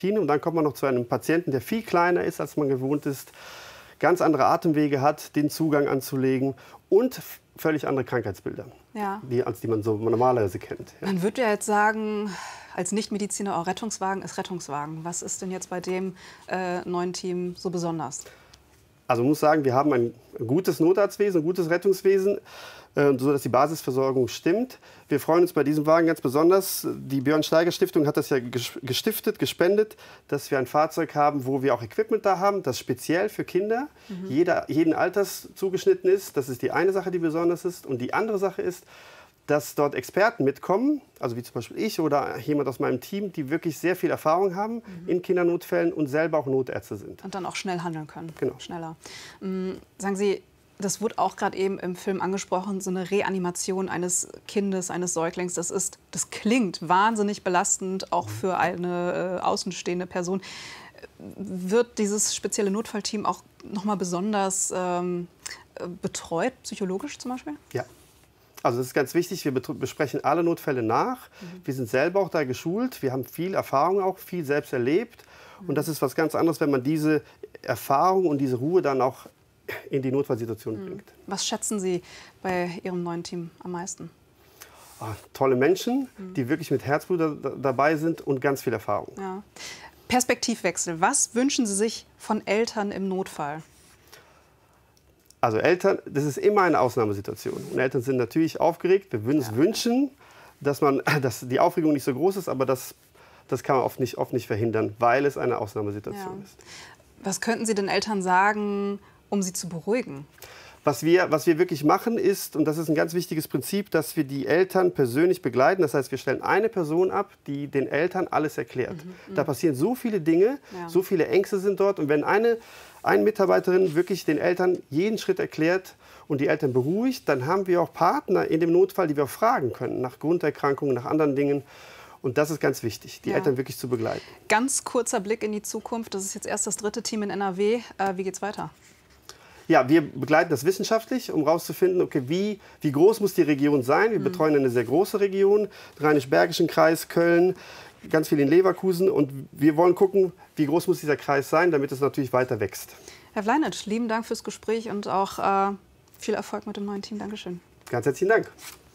Und dann kommt man noch zu einem Patienten, der viel kleiner ist, als man gewohnt ist, ganz andere Atemwege hat, den Zugang anzulegen und völlig andere Krankheitsbilder, ja, als die man so normalerweise kennt. Ja. Man würde ja jetzt sagen, als Nichtmediziner, auch Rettungswagen ist Rettungswagen. Was ist denn jetzt bei dem neuen Team so besonders? Also man muss sagen, wir haben ein gutes Notarztwesen, ein gutes Rettungswesen, sodass die Basisversorgung stimmt. Wir freuen uns bei diesem Wagen ganz besonders. Die Björn-Steiger-Stiftung hat das ja gespendet, dass wir ein Fahrzeug haben, wo wir auch Equipment da haben, das speziell für Kinder jeden Alters zugeschnitten ist. Das ist die eine Sache, die besonders ist. Und die andere Sache ist, dass dort Experten mitkommen, also wie zum Beispiel ich oder jemand aus meinem Team, die wirklich sehr viel Erfahrung haben in Kindernotfällen und selber auch Notärzte sind. Und dann auch schnell handeln können. Genau. Schneller. Sagen Sie, das wurde auch gerade eben im Film angesprochen, so eine Reanimation eines Kindes, eines Säuglings. Das klingt wahnsinnig belastend, auch für eine außenstehende Person. Wird dieses spezielle Notfallteam auch noch mal besonders betreut, psychologisch zum Beispiel? Ja. Also das ist ganz wichtig, wir besprechen alle Notfälle nach. Wir sind selber auch da geschult, wir haben viel Erfahrung auch, viel selbst erlebt. Und das ist was ganz anderes, wenn man diese Erfahrung und diese Ruhe dann auch in die Notfallsituation bringt. Was schätzen Sie bei Ihrem neuen Team am meisten? Tolle Menschen, die wirklich mit Herzblut dabei sind und ganz viel Erfahrung. Ja. Perspektivwechsel, was wünschen Sie sich von Eltern im Notfall? Also Eltern, das ist immer eine Ausnahmesituation. Und Eltern sind natürlich aufgeregt. Wir würden uns wünschen, dass die Aufregung nicht so groß ist, aber das kann man oft nicht verhindern, weil es eine Ausnahmesituation ist. Was könnten Sie den Eltern sagen, um sie zu beruhigen? Was wir wirklich machen ist, und das ist ein ganz wichtiges Prinzip, dass wir die Eltern persönlich begleiten. Das heißt, wir stellen eine Person ab, die den Eltern alles erklärt. Da passieren so viele Dinge, so viele Ängste sind dort. Und wenn eine Mitarbeiterin wirklich den Eltern jeden Schritt erklärt und die Eltern beruhigt, dann haben wir auch Partner in dem Notfall, die wir auch fragen können, nach Grunderkrankungen, nach anderen Dingen. Und das ist ganz wichtig, die Eltern wirklich zu begleiten. Ganz kurzer Blick in die Zukunft. Das ist jetzt erst das 3. Team in NRW. Wie geht's weiter? Ja, wir begleiten das wissenschaftlich, um herauszufinden, okay, wie groß muss die Region sein. Wir betreuen eine sehr große Region, den Rheinisch-Bergischen Kreis, Köln, ganz viel in Leverkusen. Und wir wollen gucken, wie groß muss dieser Kreis sein, damit es natürlich weiter wächst. Herr Wleinitsch, lieben Dank fürs Gespräch und auch viel Erfolg mit dem neuen Team. Dankeschön. Ganz herzlichen Dank.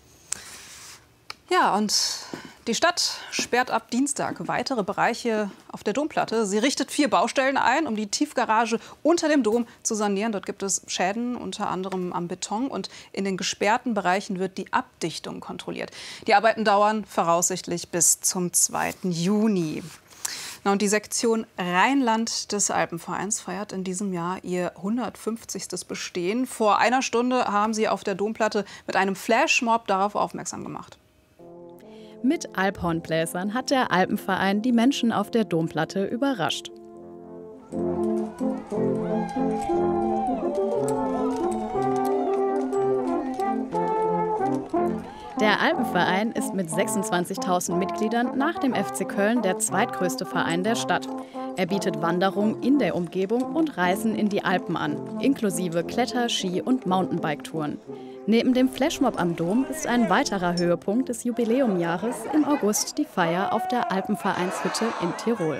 Ja, und die Stadt sperrt ab Dienstag weitere Bereiche auf der Domplatte. Sie richtet 4 Baustellen ein, um die Tiefgarage unter dem Dom zu sanieren. Dort gibt es Schäden, unter anderem am Beton. Und in den gesperrten Bereichen wird die Abdichtung kontrolliert. Die Arbeiten dauern voraussichtlich bis zum 2. Juni. Und die Sektion Rheinland des Alpenvereins feiert in diesem Jahr ihr 150. Bestehen. Vor einer Stunde haben sie auf der Domplatte mit einem Flashmob darauf aufmerksam gemacht. Mit Alphornbläsern hat der Alpenverein die Menschen auf der Domplatte überrascht. Der Alpenverein ist mit 26.000 Mitgliedern nach dem FC Köln der zweitgrößte Verein der Stadt. Er bietet Wanderungen in der Umgebung und Reisen in die Alpen an, inklusive Kletter-, Ski- und Mountainbike-Touren. Neben dem Flashmob am Dom ist ein weiterer Höhepunkt des Jubiläumjahres im August die Feier auf der Alpenvereinshütte in Tirol.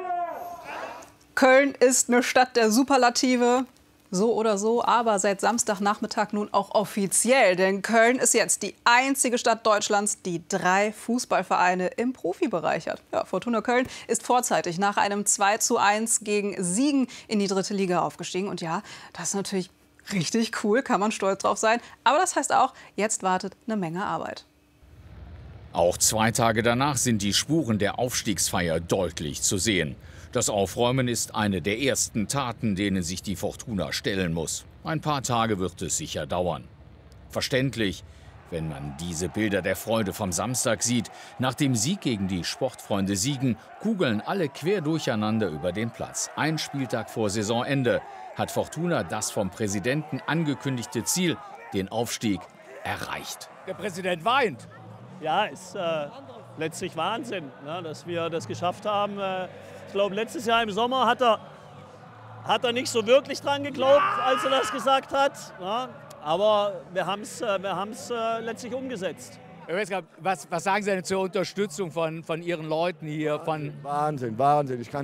Köln ist eine Stadt der Superlative. So oder so, aber seit Samstagnachmittag nun auch offiziell. Denn Köln ist jetzt die einzige Stadt Deutschlands, die 3 Fußballvereine im Profibereich hat. Ja, Fortuna Köln ist vorzeitig nach einem 2:1 gegen Siegen in die 3. Liga aufgestiegen. Und ja, das ist natürlich richtig cool, kann man stolz drauf sein. Aber das heißt auch, jetzt wartet eine Menge Arbeit. Auch 2 Tage danach sind die Spuren der Aufstiegsfeier deutlich zu sehen. Das Aufräumen ist eine der ersten Taten, denen sich die Fortuna stellen muss. Ein paar Tage wird es sicher dauern. Verständlich, wenn man diese Bilder der Freude vom Samstag sieht. Nach dem Sieg gegen die Sportfreunde Siegen kugeln alle quer durcheinander über den Platz. Ein Spieltag vor Saisonende hat Fortuna das vom Präsidenten angekündigte Ziel, den Aufstieg, erreicht. Der Präsident weint. Ja, ist letztlich Wahnsinn, ne, dass wir das geschafft haben. Ich glaube, letztes Jahr im Sommer hat er nicht so wirklich dran geglaubt, als er das gesagt hat. Ja, aber wir haben es letztlich umgesetzt. Herr Wesker, was sagen Sie denn zur Unterstützung von Ihren Leuten hier? Wahnsinn, Wahnsinn. Ich kann